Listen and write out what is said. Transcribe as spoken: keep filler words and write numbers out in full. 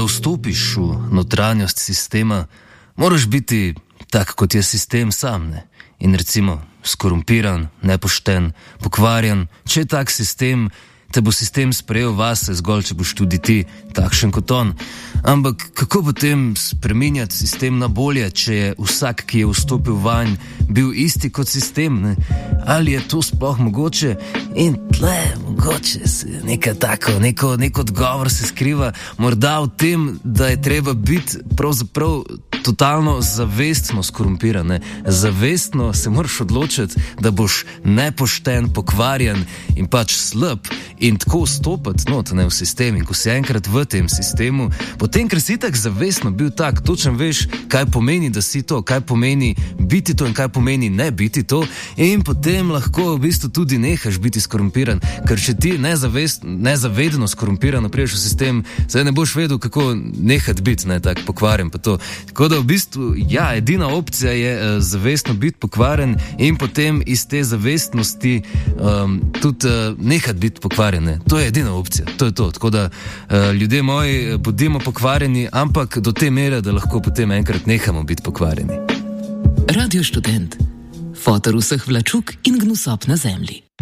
da vstopiš v notranjost sistema, moraš biti tak, kot je sistem sam, ne? In recimo skorumpiran, nepošten, pokvarjen. Če je tak sistem, te bo sistem sprejel vase, zgolj če boš tudi ti takšen kot on. Ampak kako potem spreminjati sistem na bolje, če je vsak, ki je vstopil vanj, bil isti kot sistem, ne? Ali je to sploh mogoče? In tle, mogoče se nekaj tako, neko, neko odgovor se skriva, morda v tem, da je treba biti pravzaprav totalno zavestno skorumpiran, ne? Zavestno se moraš odločiti, da boš nepošten, pokvarjen in pač slab in tako vstopati not, ne, v sistem. In ko si enkrat v tem sistemu, potem, ker si tak zavestno bil tak, točno veš, kaj pomeni, da si to, kaj pomeni biti to in kaj pomeni ne biti to, in potem lahko v bistvu tudi nehaš biti skorumpiran, ker če ti nezavest, nezavedno skorumpirano priješ v sistem, zdaj ne boš vedel, kako nehati biti, ne, tak pokvarjen pa to. Tako da v bistvu, ja, edina opcija je uh, zavestno biti pokvarjen in potem iz te zavestnosti um, tudi uh, nehati biti pokvarjen. Ne. To je edina opcija, to je to. Tako da uh, ljudje moji, bodimo pokvarjeni, ampak do te mere, da lahko potem enkrat nehamo biti pokvarjeni. Radio Študent. Fotor vseh vlačuk in gnusob na zemlji.